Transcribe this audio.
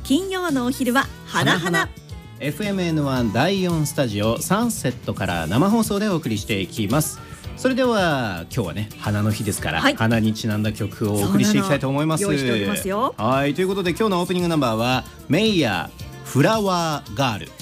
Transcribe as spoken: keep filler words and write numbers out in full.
金曜のお昼は花花。 エフエムエヌワン だいよんスタジオサンセットから生放送でお送りしていきます。それでは今日はね花の日ですから、はい、花にちなんだ曲をお送りしていきたいと思います。 用意しておりますよ。 はい、ということで今日のオープニングナンバーはメイヤーフラワーガール。